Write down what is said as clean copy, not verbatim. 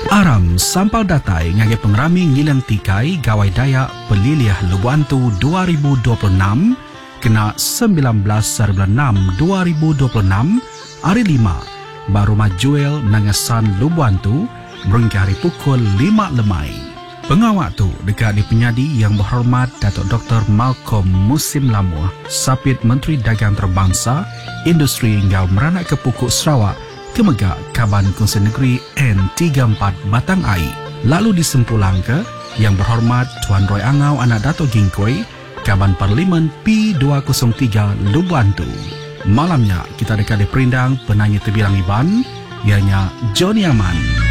Aram sampal datai ngage pengrami ngilang tikai gawai daya peliliah Lubantu 2026 kena 19/6/2026 hari 5 baru majuel nangasan Lubantu berhingga hari pukul 5 lemai. Pengawak tu dekat di penyadi yang berhormat Datuk Dr. Malcolm Musim Lamuh, Sapit Menteri Dagang Terbangsa, Industri hingga meranak ke Pokok Sarawak, Kemegak Kaban Kongsi Negeri N34 Batang Ai. Lalu disempulang ke yang berhormat Tuan Roy Angau anak Dato' Gingkoi, Kaban Parlimen P203 Lubantu. Malamnya kita dekat di perindang penanya terbilang Iban, ianya Johnny Aman.